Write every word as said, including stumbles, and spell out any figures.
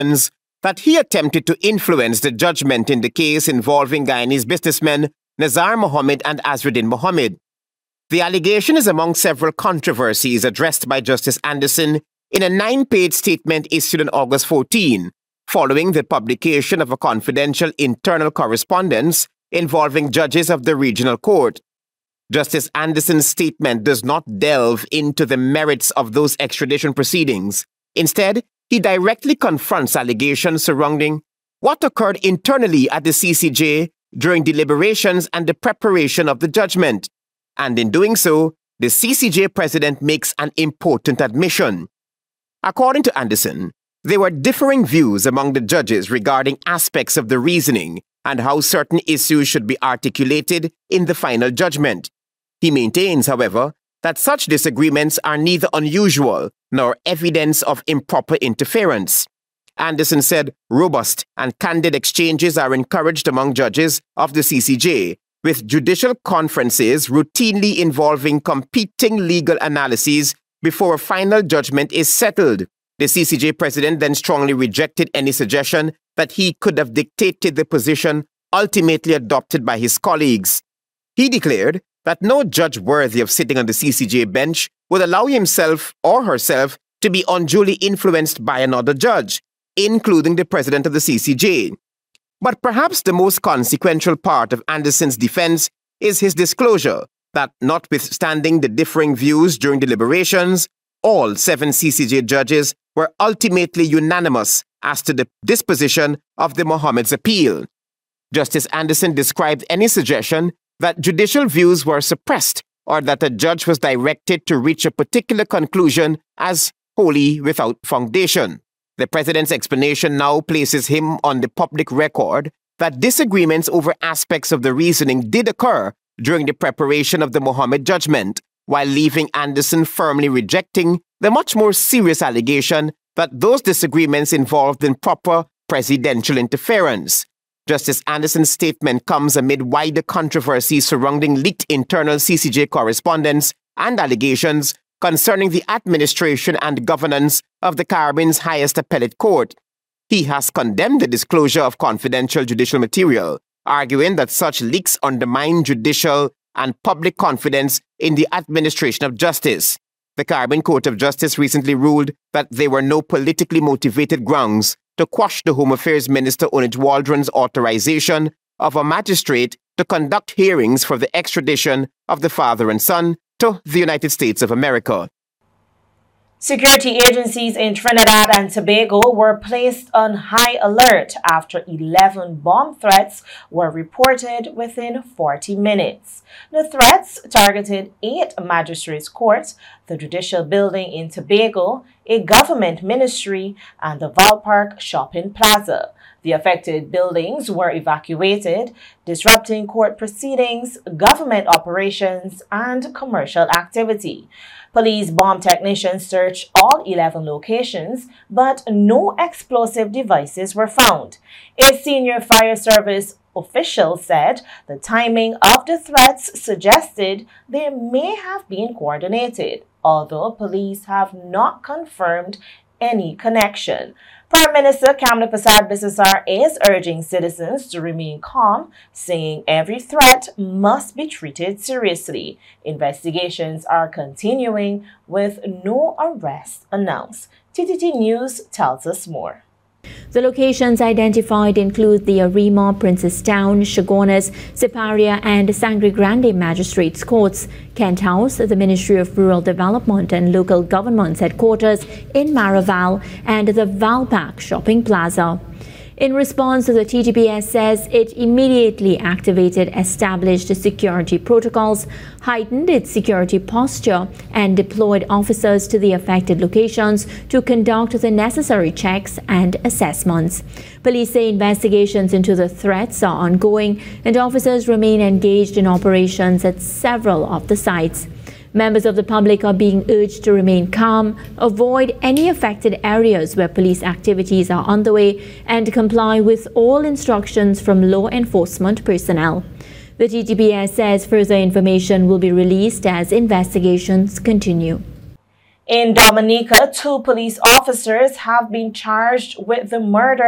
that he attempted to influence the judgment in the case involving Guyanese businessmen Nazar Mohammed and Azruddin Mohammed. The allegation is among several controversies addressed by Justice Anderson in a nine-page statement issued on August fourteenth, following the publication of a confidential internal correspondence involving judges of the regional court. Justice Anderson's statement does not delve into the merits of those extradition proceedings. Instead, he directly confronts allegations surrounding what occurred internally at the C C J during deliberations and the preparation of the judgment. And in doing so, the C C J president makes an important admission. According to Anderson, there were differing views among the judges regarding aspects of the reasoning and how certain issues should be articulated in the final judgment. He maintains, however, that such disagreements are neither unusual nor evidence of improper interference. Anderson said robust and candid exchanges are encouraged among judges of the C C J, with judicial conferences routinely involving competing legal analyses before a final judgment is settled. The C C J president then strongly rejected any suggestion that he could have dictated the position ultimately adopted by his colleagues. He declared that no judge worthy of sitting on the C C J bench would allow himself or herself to be unduly influenced by another judge, including the president of the C C J. But perhaps the most consequential part of Anderson's defense is his disclosure that, notwithstanding the differing views during deliberations, all seven C C J judges were ultimately unanimous as to the disposition of the Mohammed's appeal. Justice Anderson described any suggestion that judicial views were suppressed or that a judge was directed to reach a particular conclusion as wholly without foundation. The president's explanation now places him on the public record that disagreements over aspects of the reasoning did occur during the preparation of the Mohammed judgment, while leaving Anderson firmly rejecting the much more serious allegation that those disagreements involved improper presidential interference. Justice Anderson's statement comes amid wider controversy surrounding leaked internal C C J correspondence and allegations concerning the administration and governance of the Caribbean's highest appellate court. He has condemned the disclosure of confidential judicial material, arguing that such leaks undermine judicial and public confidence in the administration of justice. The Caribbean Court of Justice recently ruled that there were no politically motivated grounds to quash the Home Affairs Minister Onij Waldron's authorization of a magistrate to conduct hearings for the extradition of the father and son to the United States of America. Security agencies in Trinidad and Tobago were placed on high alert after eleven bomb threats were reported within forty minutes. The threats targeted eight magistrates' courts, the judicial building in Tobago, a government ministry, and the Valpark shopping plaza. The affected buildings were evacuated, disrupting court proceedings, government operations, and commercial activity. Police bomb technicians searched all eleven locations, but no explosive devices were found. A senior fire service official said the timing of the threats suggested they may have been coordinated, although police have not confirmed any connection. Prime Minister Kamla Persad-Bissessar is urging citizens to remain calm, saying every threat must be treated seriously. Investigations are continuing with no arrests announced. T T T News tells us more. The locations identified include the Arima, Princestown, Chaguanas, Siparia and Sangre Grande Magistrates Courts, Kent House, the Ministry of Rural Development and Local Government's headquarters in Maraval, and the Valpark Shopping Plaza. In response, the T G P S says it immediately activated established security protocols, heightened its security posture, and deployed officers to the affected locations to conduct the necessary checks and assessments. Police say investigations into the threats are ongoing, and officers remain engaged in operations at several of the sites. Members of the public are being urged to remain calm, avoid any affected areas where police activities are underway, and comply with all instructions from law enforcement personnel. The T G P S says further information will be released as investigations continue. In Dominica, two police officers have been charged with the murder